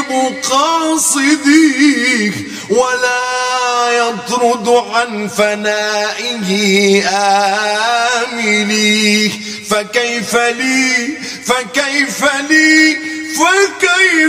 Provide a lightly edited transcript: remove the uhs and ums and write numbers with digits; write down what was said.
يطيب قاصديه ولا يطرد عن فنائه آمليه. فكيف لي